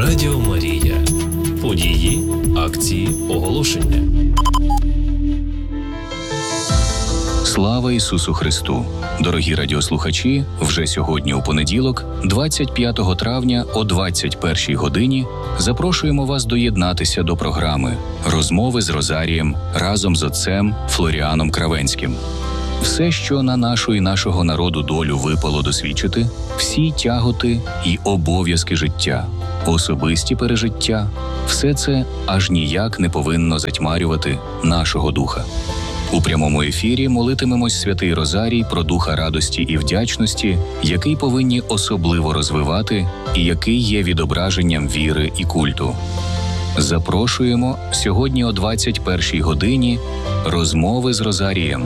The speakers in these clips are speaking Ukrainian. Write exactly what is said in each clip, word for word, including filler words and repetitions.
Радіо Марія. Події, акції, оголошення. Слава Ісусу Христу! Дорогі радіослухачі, вже сьогодні у понеділок, двадцять п'ятого травня о двадцять першій годині запрошуємо вас доєднатися до програми «Розмови з Розарієм» разом з отцем Флоріаном Кравенським. Все, що на нашу і нашого народу долю випало досвідчити, всі тяготи і обов'язки життя, особисті пережиття, все це аж ніяк не повинно затьмарювати нашого духа. У прямому ефірі молитимемось святий Розарій про духа радості і вдячності, який повинні особливо розвивати і який є відображенням віри і культу. Запрошуємо сьогодні о двадцять першій годині «Розмови з Розарієм».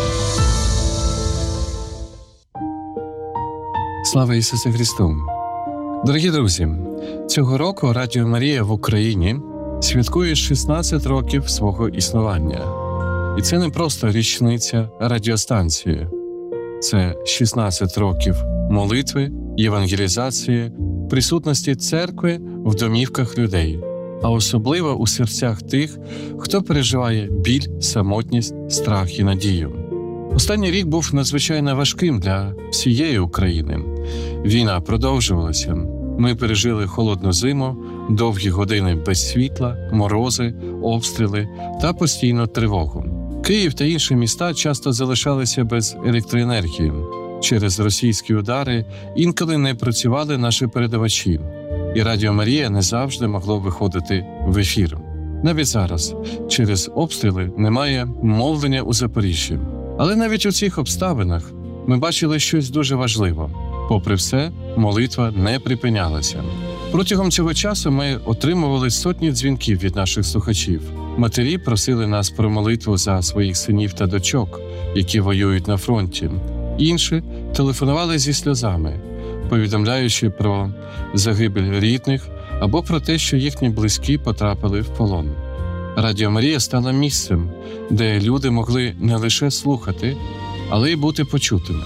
Слава Ісусу Христу! Дорогі друзі, цього року Радіо Марія в Україні святкує шістнадцять років свого існування. І це не просто річниця радіостанції. Це шістнадцять років молитви, євангелізації, присутності церкви в домівках людей, а особливо у серцях тих, хто переживає біль, самотність, страх і надію. Останній рік був надзвичайно важким для всієї України. Війна продовжувалася. Ми пережили холодну зиму, довгі години без світла, морози, обстріли та постійну тривогу. Київ та інші міста часто залишалися без електроенергії. Через російські удари інколи не працювали наші передавачі, і Радіо Марія не завжди могло виходити в ефір. Навіть зараз через обстріли немає мовлення у Запоріжжі. Але навіть у цих обставинах ми бачили щось дуже важливе. Попри все, молитва не припинялася. Протягом цього часу ми отримували сотні дзвінків від наших слухачів. Матері просили нас про молитву за своїх синів та дочок, які воюють на фронті. Інші телефонували зі сльозами, повідомляючи про загибель рідних або про те, що їхні близькі потрапили в полон. Радіо Марія стала місцем, де люди могли не лише слухати, але й бути почутими.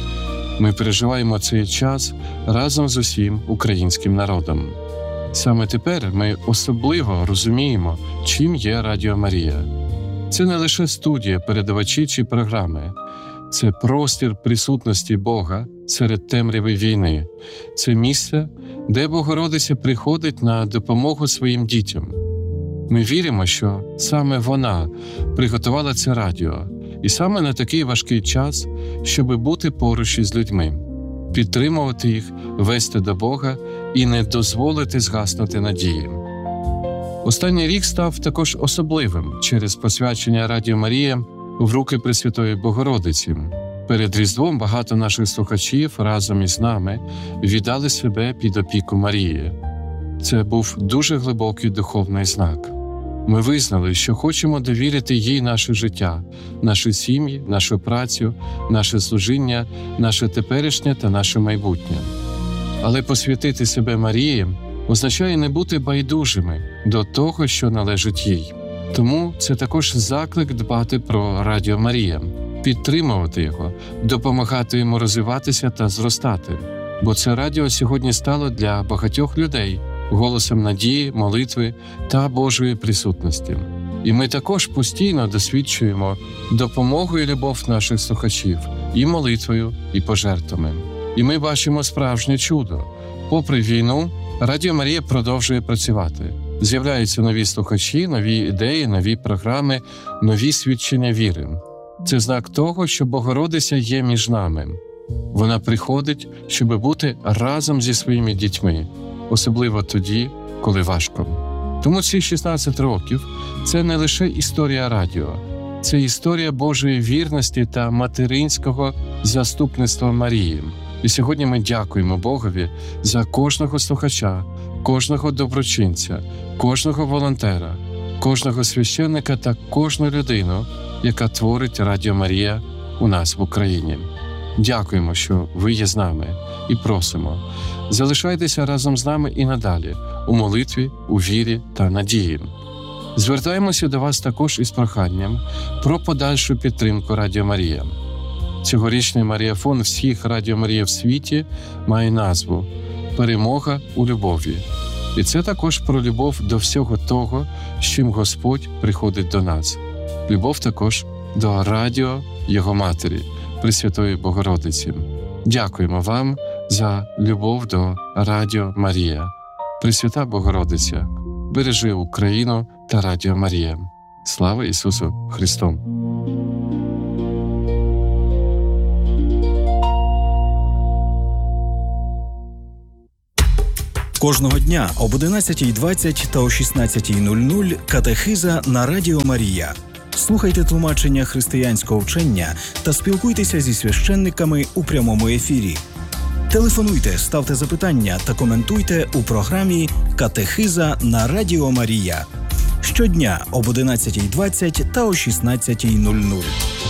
Ми переживаємо цей час разом з усім українським народом. Саме тепер ми особливо розуміємо, чим є Радіо Марія. Це не лише студія, передавачі чи програми. Це простір присутності Бога серед темряви війни. Це місце, де Богородиця приходить на допомогу своїм дітям. Ми віримо, що саме вона приготувала це радіо, і саме на такий важкий час, щоб бути поруч із людьми, підтримувати їх, вести до Бога і не дозволити згаснути надії. Останній рік став також особливим через посвячення Радіо Марія в руки Пресвятої Богородиці. Перед Різдвом багато наших слухачів разом із нами віддали себе під опіку Марії. Це був дуже глибокий духовний знак. Ми визнали, що хочемо довірити їй наше життя, наші сім'ї, нашу працю, наше служіння, наше теперішнє та наше майбутнє. Але посвятити себе Марії означає не бути байдужими до того, що належить їй. Тому це також заклик дбати про Радіо Марія, підтримувати його, допомагати йому розвиватися та зростати. Бо це радіо сьогодні стало для багатьох людей голосом надії, молитви та Божої присутності. І ми також постійно досвідчуємо допомогу і любов наших слухачів і молитвою, і пожертвами. І ми бачимо справжнє чудо. Попри війну, Радіо Марія продовжує працювати. З'являються нові слухачі, нові ідеї, нові програми, нові свідчення віри. Це знак того, що Богородиця є між нами. Вона приходить, щоб бути разом зі своїми дітьми, особливо тоді, коли важко. Тому ці шістнадцять років – це не лише історія радіо, це історія Божої вірності та материнського заступництва Марії. І сьогодні ми дякуємо Богові за кожного слухача, кожного доброчинця, кожного волонтера, кожного священника та кожну людину, яка творить Радіо Марія у нас в Україні. Дякуємо, що ви є з нами, і просимо, залишайтеся разом з нами і надалі, у молитві, у вірі та надії. Звертаємося до вас також із проханням про подальшу підтримку Радіо Марія. Цьогорічний маріафон всіх Радіо Марія в світі має назву «Перемога у любові». І це також про любов до всього того, з чим Господь приходить до нас. Любов також до радіо Його Матері, Пресвятої Богородиці. Дякуємо вам за любов до Радіо Марія. Пресвята Богородиця, бережи Україну та Радіо Марія. Слава Ісусу Христу! Кожного дня об одинадцятій двадцять та о шістнадцятій нуль нуль катехиза на Радіо Марія. Слухайте тлумачення християнського вчення та спілкуйтеся зі священниками у прямому ефірі. Телефонуйте, ставте запитання та коментуйте у програмі «Катехиза на Радіо Марія». Щодня об одинадцятій двадцять та о шістнадцятій нуль нуль.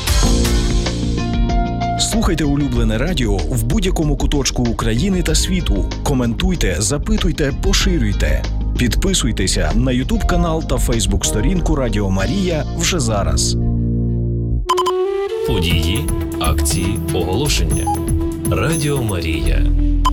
Слухайте улюблене радіо в будь-якому куточку України та світу. Коментуйте, запитуйте, поширюйте. Підписуйтеся на ютуб-канал та фейсбук-сторінку Радіо Марія вже зараз. Події, акції, оголошення. Радіо Марія.